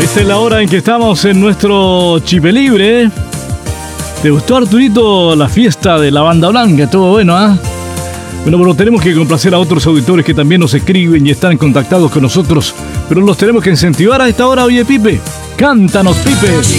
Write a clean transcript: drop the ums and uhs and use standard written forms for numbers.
Esta es la hora en que estamos en nuestro Chipe Libre. ¿Te gustó, Arturito, la fiesta de la banda blanca? Estuvo bueno, ¿ah? Bueno, pero tenemos que complacer a otros auditores que también nos escriben y están contactados con nosotros, pero los tenemos que incentivar a esta hora. Oye, Pipe, cántanos, Pipe.